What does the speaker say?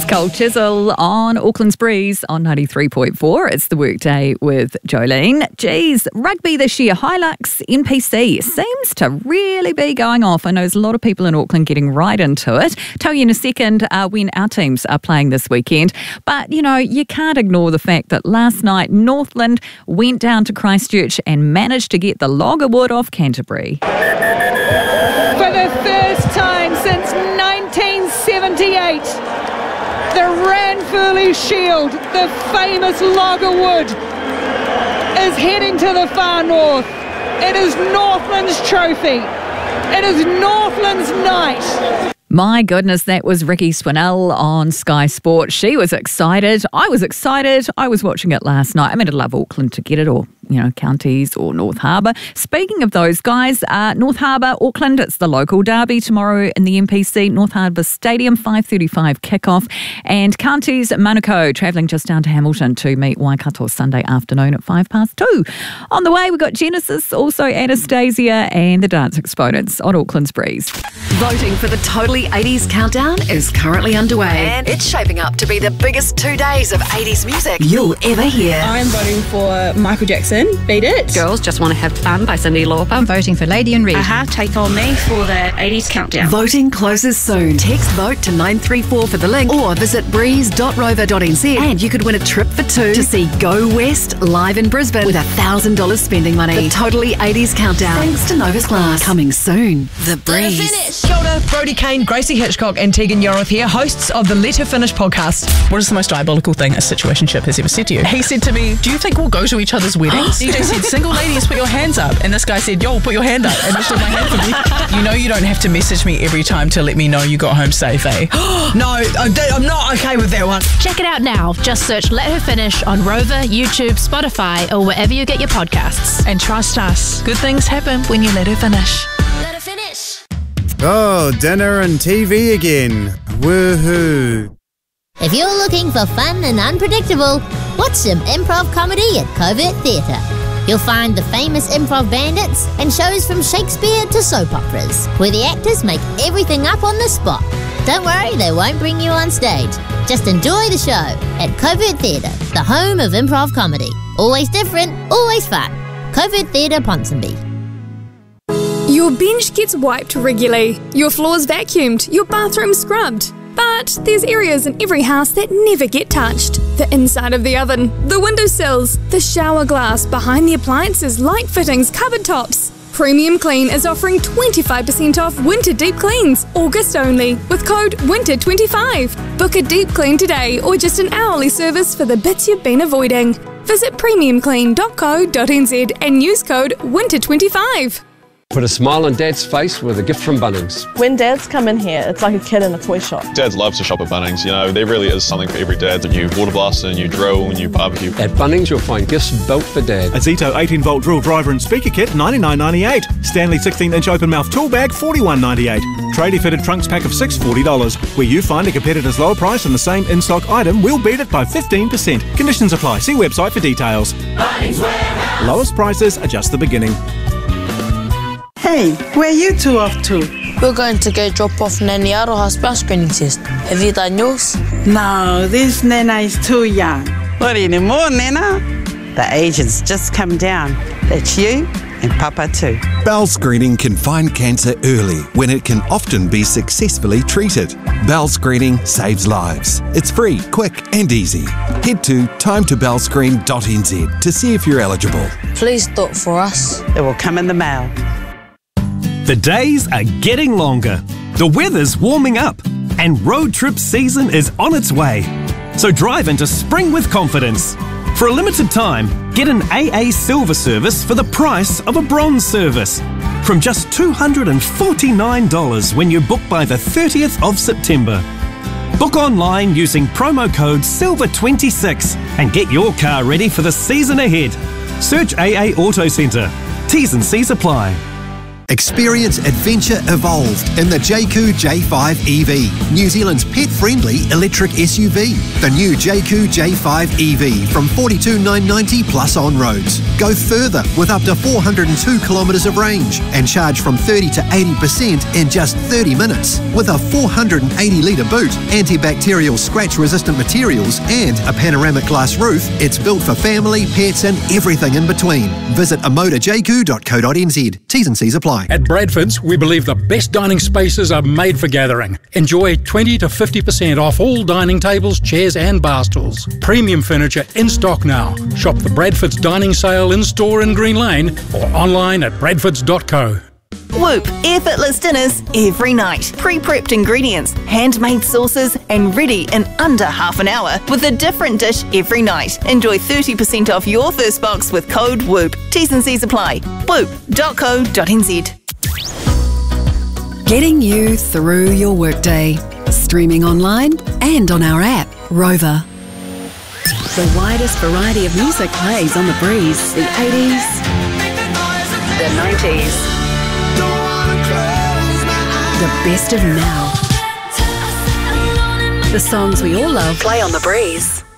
Cole Chisel on Auckland's Breeze on 93.4. It's the workday with Jolene. Geez, rugby this year, Hilux NPC seems to really be going off. I know there's a lot of people in Auckland getting right into it. Tell you in a second when our teams are playing this weekend. But, you know, you can't ignore the fact that last night Northland went down to Christchurch and managed to get the Loggerwood off Canterbury. For the first time since 1978, the Ranfurly Shield, the famous Loggerwood, is heading to the far north. It is Northland's trophy. It is Northland's night. My goodness, that was Ricky Swinell on Sky Sport. She was excited. I was excited. I was watching it last night. I mean, I'd love Auckland to get it, or, you know, Counties or North Harbour. Speaking of those guys, North Harbour, Auckland, it's the local derby tomorrow in the NPC, North Harbour Stadium, 5:35 kickoff. And Counties, Manukau, travelling just down to Hamilton to meet Waikato Sunday afternoon at 2:05. On the way, we've got Genesis, also Anastasia, and the dance exponents on Auckland's Breeze. Voting for the Totally 80s Countdown is currently underway, and it's shaping up to be the biggest 2 days of 80s music you'll ever hear. I'm voting for Michael Jackson, Beat It. Girls Just Want to Have Fun by Cyndi Lauper. I'm voting for Lady in Red. Take On Me for the 80s Countdown. Voting closes soon. Text VOTE to 934 for the link, or visit breeze.rover.nz, and you could win a trip for two to see Go West live in Brisbane with $1,000 spending money. The Totally 80s Countdown, thanks to Novus Glass. Coming soon. The Breeze. Kia ora, Brodie Kane, Gracie Hitchcock and Tegan Yoroth here, hosts of the Let Her Finish podcast. What is the most diabolical thing a situationship has ever said to you? He said to me, do you think we'll go to each other's weddings? DJ said, single ladies, put your hands up. And this guy said, yo, put your hand up. And lifted my hand for me. You know you don't have to message me every time to let me know you got home safe, eh? No, I'm not okay with that one. Check it out now. Just search Let Her Finish on Rover, YouTube, Spotify, or wherever you get your podcasts. And trust us, good things happen when you let her finish. Let her finish. Oh, dinner and TV again. Woohoo. If you're looking for fun and unpredictable, watch some improv comedy at Covert Theatre. You'll find the famous improv bandits and shows from Shakespeare to soap operas, where the actors make everything up on the spot. Don't worry, they won't bring you on stage. Just enjoy the show at Covert Theatre, the home of improv comedy. Always different, always fun. Covert Theatre, Ponsonby. Your bench gets wiped regularly, your floors vacuumed, your bathroom scrubbed. But there's areas in every house that never get touched. The inside of the oven, the windowsills, the shower glass, behind the appliances, light fittings, cupboard tops. Premium Clean is offering 25% off winter deep cleans, August only, with code WINTER25. Book a deep clean today or just an hourly service for the bits you've been avoiding. Visit premiumclean.co.nz and use code WINTER25. Put a smile on Dad's face with a gift from Bunnings. When dads come in here, it's like a kid in a toy shop. Dads love to shop at Bunnings. You know, there really is something for every dad. A new water blaster, a new drill, a new barbecue. At Bunnings, you'll find gifts built for Dad. A Zito 18-volt drill driver and speaker kit, $99.98. Stanley 16-inch open-mouth tool bag, $41.98. Tradie-fitted trunks pack of $6, $40. Where you find a competitor's lower price on the same in-stock item, we'll beat it by 15%. Conditions apply. See website for details. Bunnings Warehouse. Lowest prices are just the beginning. Hey, where are you two off to? We're going to go drop off Nanny Aroha's spouse screening test. Have you done yours? No, this Nana is too young. Not anymore, Nana. The agent's just come down. That's you and Papa too. Bowel screening can find cancer early when it can often be successfully treated. Bowel screening saves lives. It's free, quick and easy. Head to timetobowelscreen.nz to see if you're eligible. Please do it for us. It will come in the mail. The days are getting longer, the weather's warming up, and road trip season is on its way. So drive into spring with confidence. For a limited time, get an AA Silver service for the price of a Bronze service. From just $249 when you book by the 30th of September. Book online using promo code SILVER26 and get your car ready for the season ahead. Search AA Auto Centre. T's and C's apply. Experience adventure evolved in the Jayco J5 EV, New Zealand's pet-friendly electric SUV. The new Jayco J5 EV from $42,990 plus on roads. Go further with up to 402 kilometres of range and charge from 30 to 80% in just 30 minutes. With a 480-litre boot, antibacterial scratch-resistant materials and a panoramic glass roof, it's built for family, pets and everything in between. Visit amodajayco.co.nz. T's and C's apply. At Bradford's, we believe the best dining spaces are made for gathering. Enjoy 20 to 50% off all dining tables, chairs and bar stools. Premium furniture in stock now. Shop the Bradford's dining sale in-store in Green Lane or online at bradfords.co. Whoop, effortless dinners every night. Pre-prepped ingredients, handmade sauces and ready in under half an hour with a different dish every night. Enjoy 30% off your first box with code WHOOP. T's and C's apply. whoop.co.nz. Getting you through your workday. Streaming online and on our app, Rover. The widest variety of music plays on the breeze. The 80s, the 90s, the best of now. The songs we all love play on the breeze.